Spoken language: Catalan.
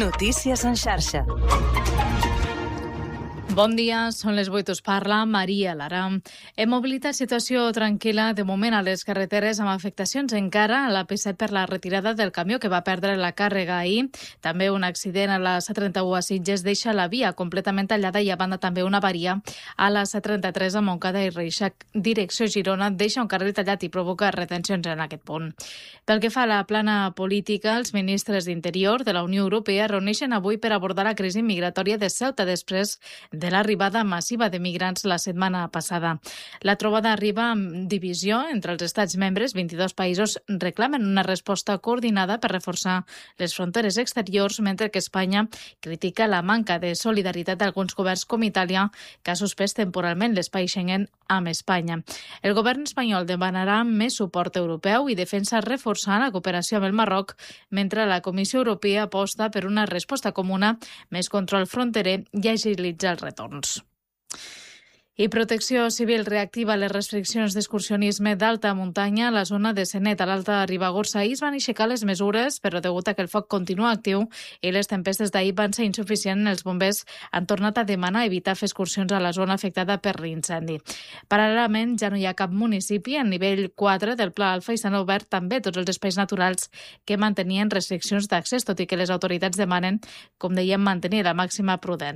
Notícies en xarxa. Bon dia, són les 8, us parla Maria Lara. En mobilitat, situació tranquil·la de moment a les carreteres amb afectacions encara a la P7 per la retirada del camió que va perdre la càrrega ahir. També un accident a la C31 a Sitges deixa la via completament tallada i a banda també una avaria a la C33 a Montcada i Reixac, direcció Girona, deixa un carril tallat i provoca retencions en aquest punt. Pel que fa a la plana política, els ministres d'Interior de la Unió Europea reuneixen avui per abordar la crisi migratòria de Ceuta després de l'arribada massiva de migrants la setmana passada. La trobada arriba amb divisió entre els estats membres. 22 països reclamen una resposta coordinada per reforçar les fronteres exteriors, mentre que Espanya critica la manca de solidaritat d'alguns governs com Itàlia, que ha suspès temporalment l'espai Schengen amb Espanya. El govern espanyol demanarà més suport europeu i defensa reforçar la cooperació amb el Marroc, mentre la Comissió Europea aposta per una resposta comuna, més control fronterer i agilitzar els retorns. I Protecció Civil reactiva les restriccions d'excursionisme d'alta muntanya a la zona de Senet, a l'Alta Ribagorça. Ahir es van aixecar les mesures, però degut a que el foc continua actiu i les tempestes d'ahir van ser insuficients, els bombers han tornat a demanar evitar fer excursions a la zona afectada per l'incendi. Paral·lelament, ja no hi ha cap municipi a nivell 4 del Pla Alfa i s'han obert també tots els espais naturals que mantenien restriccions d'accés, tot i que les autoritats demanen, com dèiem, mantenir la màxima prudència.